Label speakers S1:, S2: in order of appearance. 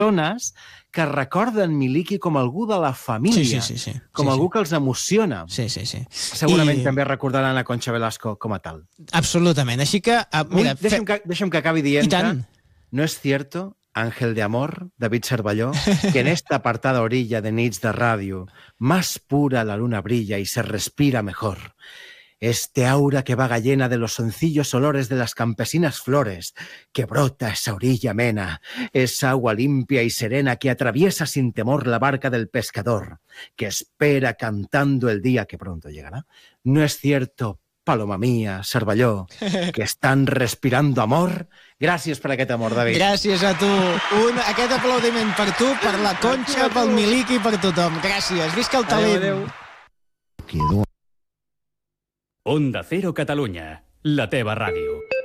S1: persones que recorden Miliki com algú de la família, com algú que els emociona. Segurament també recordaran a Concha Velasco com a tal.
S2: Absolutament, així que...
S1: Mira, deixa'm que acabi dient no es cierto, Ángel de Amor, David Cervelló, que en esta apartada orilla de nits de radio más pura la luna brilla y se respira mejor. Este aura que vaga llena de los sencillos olores de las campesinas flores, que brota esa orilla amena, esa agua limpia y serena que atraviesa sin temor la barca del pescador, que espera cantando el día que pronto llegará. ¿No es cierto, Paloma mía, Cervelló, que estan respirando amor? Gràcies per aquest amor, David.
S2: Gràcies a tu. Aquest aplaudiment per tu, per la Conxa, pel Miliki i per tothom. Gràcies. Visca el talent.
S3: Adéu. Onda Cero Catalunya, la teva ràdio.